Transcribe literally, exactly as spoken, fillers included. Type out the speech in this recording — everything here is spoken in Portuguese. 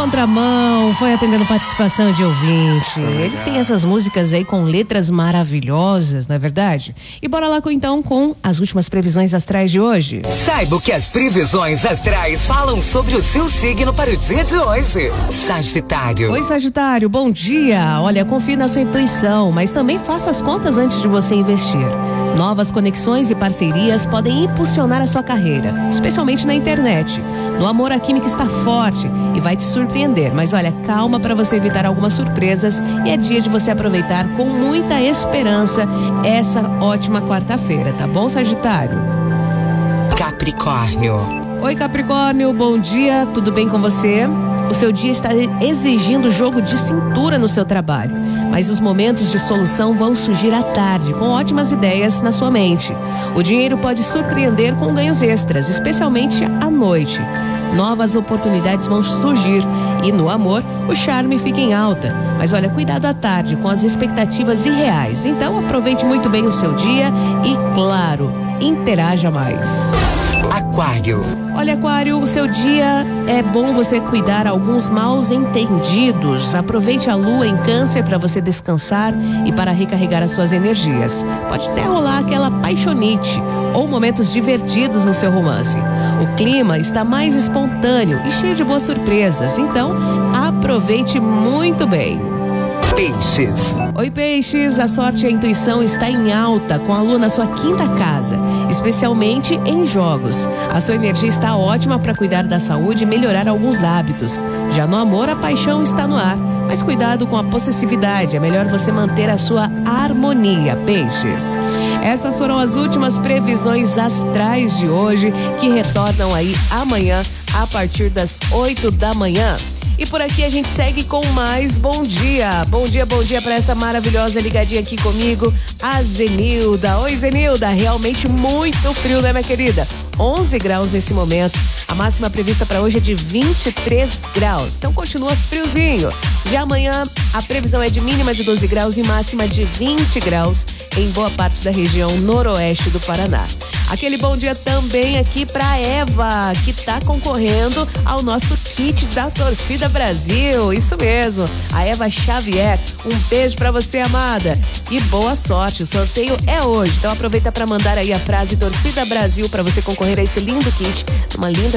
contramão, foi atendendo participação de ouvinte. Ele tem essas músicas aí com letras maravilhosas, não é verdade? E bora lá com, então com as últimas previsões astrais de hoje. Saiba o que as previsões astrais falam sobre o seu signo para o dia de hoje. Sagitário. Oi, Sagitário, bom dia. Olha, confie na sua intuição, mas também faça as contas antes de você investir. Novas conexões e parcerias podem impulsionar a sua carreira, especialmente na internet. No amor, a química está forte e vai te surpreender, mas olha, calma para você evitar algumas surpresas e é dia de você aproveitar com muita esperança essa ótima quarta-feira, tá bom, Sagitário? Capricórnio. Oi, Capricórnio, bom dia, tudo bem com você? O seu dia está exigindo jogo de cintura no seu trabalho, mas os momentos de solução vão surgir à tarde, com ótimas ideias na sua mente. O dinheiro pode surpreender com ganhos extras, especialmente à noite. Novas oportunidades vão surgir e no amor, o charme fica em alta. Mas olha, cuidado à tarde com as expectativas irreais. Então aproveite muito bem o seu dia e, claro, interaja mais. Aquário. Olha, Aquário, o seu dia é bom você cuidar alguns maus entendidos. Aproveite a lua em Câncer para você descansar e para recarregar as suas energias. Pode até rolar aquela paixonite ou momentos divertidos no seu romance. O clima está mais espontâneo e cheio de boas surpresas, então aproveite muito bem. Peixes. Oi, Peixes, a sorte e a intuição está em alta com a lua na sua quinta casa, especialmente em jogos. A sua energia está ótima para cuidar da saúde e melhorar alguns hábitos. Já no amor, a paixão está no ar, mas cuidado com a possessividade, é melhor você manter a sua harmonia, Peixes. Essas foram as últimas previsões astrais de hoje, que retornam aí amanhã a partir das oito da manhã. E por aqui a gente segue com mais bom dia. Bom dia, bom dia para essa maravilhosa ligadinha aqui comigo, a Zenilda. Oi, Zenilda, realmente muito frio, né, minha querida? onze graus nesse momento. A máxima prevista para hoje é de vinte e três graus. Então continua friozinho. Já amanhã a previsão é de mínima de doze graus e máxima de vinte graus em boa parte da região noroeste do Paraná. Aquele bom dia também aqui para Eva, que tá concorrendo ao nosso kit da Torcida Brasil. Isso mesmo, a Eva Xavier. Um beijo para você, amada. E boa sorte, o sorteio é hoje. Então aproveita para mandar aí a frase Torcida Brasil para você concorrer a esse lindo kit, uma linda